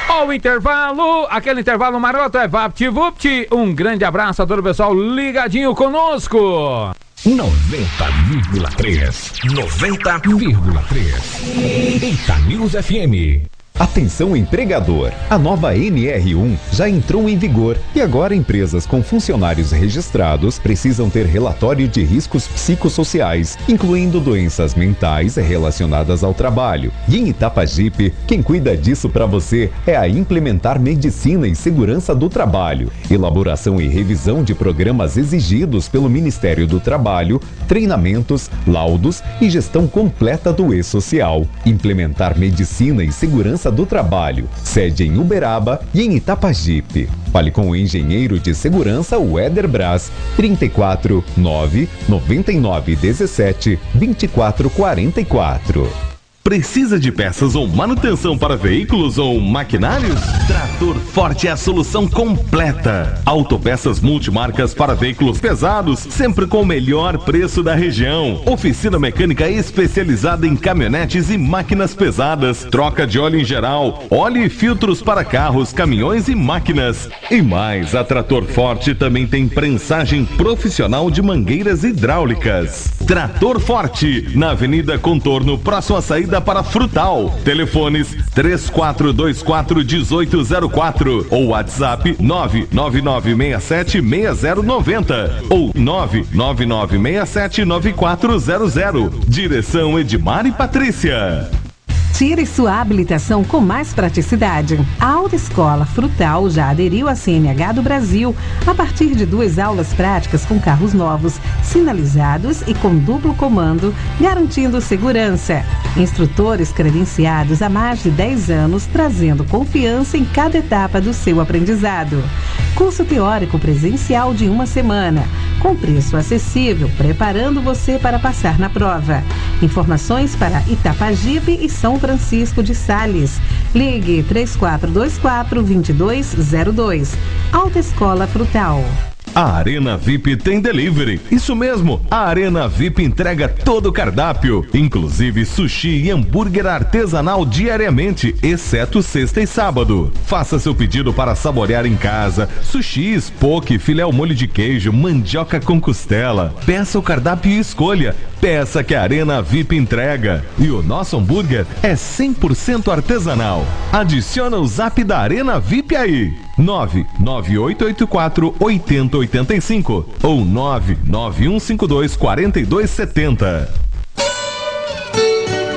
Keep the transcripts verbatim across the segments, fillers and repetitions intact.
Ao intervalo, aquele intervalo maroto é VaptVupt. Um grande abraço a todo o pessoal ligadinho conosco. noventa vírgula três. noventa vírgula três. Itanews F M. Atenção empregador, a nova N R um já entrou em vigor e agora empresas com funcionários registrados precisam ter relatório de riscos psicossociais, incluindo doenças mentais relacionadas ao trabalho. E em Itapajipe, quem cuida disso para você é a Implementar Medicina e Segurança do Trabalho, elaboração e revisão de programas exigidos pelo Ministério do Trabalho, treinamentos, laudos e gestão completa do E-Social. Implementar Medicina e Segurança do Trabalho, sede em Uberaba e em Itapajipe. Fale com o engenheiro de segurança Weder Braz, trinta e quatro, nove, noventa e nove, dezessete, vinte e quatro, quarenta e quatro. Precisa de peças ou manutenção para veículos ou maquinários? Trator Forte é a solução completa. Autopeças multimarcas para veículos pesados, sempre com o melhor preço da região. Oficina mecânica especializada em caminhonetes e máquinas pesadas. Troca de óleo em geral, óleo e filtros para carros, caminhões e máquinas. E mais, a Trator Forte também tem prensagem profissional de mangueiras hidráulicas. Trator Forte, na Avenida Contorno, próximo à saída para Frutal. Telefones três quatro dois quatro, um oito zero quatro ou WhatsApp nove nove nove seis sete seis zero nove zero ou nove nove nove seis sete nove quatro zero zero. Direção Edmar e Patrícia. Tire sua habilitação com mais praticidade. A Autoescola Frutal já aderiu à C N H do Brasil a partir de duas aulas práticas com carros novos, sinalizados e com duplo comando, garantindo segurança. Instrutores credenciados há mais de dez anos, trazendo confiança em cada etapa do seu aprendizado. Curso teórico presencial de uma semana, com preço acessível, preparando você para passar na prova. Informações para Itapajipe e São Francisco de Sales. Ligue três quatro dois quatro, dois dois zero dois. Autoescola Frutal. A Arena V I P tem delivery. Isso mesmo, a Arena V I P entrega todo o cardápio, inclusive sushi e hambúrguer artesanal diariamente, exceto sexta e sábado. Faça seu pedido para saborear em casa. Sushi, poke, filé ao molho de queijo, mandioca com costela. Peça o cardápio e escolha. Peça que a Arena V I P entrega. E o nosso hambúrguer é cem por cento artesanal. Adiciona o zap da Arena V I P aí. nove nove oito oito quatro, oito zero oito cinco ou nove nove um cinco dois, quatro dois sete zero.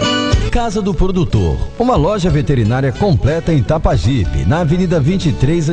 Casa do Produtor, uma loja veterinária completa em Itapajipe, na Avenida vinte e três